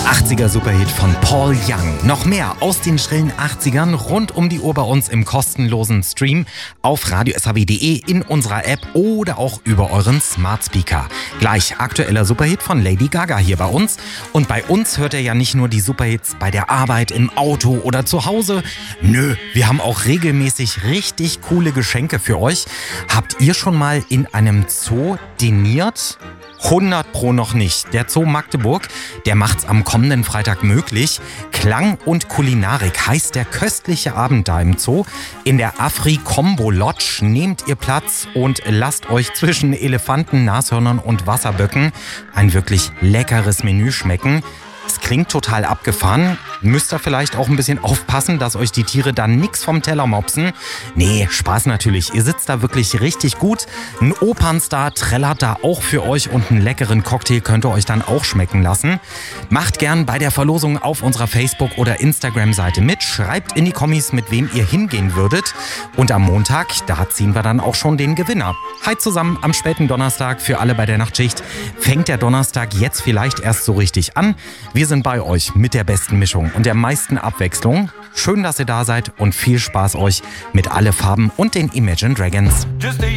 80er Superhit von Paul Young. Noch mehr aus den schrillen 80ern rund um die Uhr bei uns im kostenlosen Stream auf radio.shw.de, in unserer App oder auch über euren Smart Speaker. Gleich aktueller Superhit von Lady Gaga hier bei uns. Und bei uns hört ihr ja nicht nur die Superhits bei der Arbeit, im Auto oder zu Hause. Nö, wir haben auch regelmäßig richtig coole Geschenke für euch. Habt ihr schon mal in einem Zoo diniert? 100 Pro noch nicht. Der Zoo Magdeburg, der macht's am kommenden Freitag möglich. Klang und Kulinarik heißt der köstliche Abend da im Zoo. In der Afri Combo Lodge nehmt ihr Platz und lasst euch zwischen Elefanten, Nashörnern und Wasserböcken ein wirklich leckeres Menü schmecken. Es klingt total abgefahren. Müsst ihr vielleicht auch ein bisschen aufpassen, dass euch die Tiere dann nix vom Teller mopsen. Nee, Spaß natürlich. Ihr sitzt da wirklich richtig gut. Ein Opernstar trällert da auch für euch und einen leckeren Cocktail könnt ihr euch dann auch schmecken lassen. Macht gern bei der Verlosung auf unserer Facebook- oder Instagram-Seite mit. Schreibt in die Kommis, mit wem ihr hingehen würdet. Und am Montag, da ziehen wir dann auch schon den Gewinner. Hi zusammen am späten Donnerstag für alle bei der Nachtschicht. Fängt der Donnerstag jetzt vielleicht erst so richtig an. Wir sind bei euch mit der besten Mischung und der meisten Abwechslung. Schön, dass ihr da seid und viel Spaß euch mit Alle Farben und den Imagine Dragons.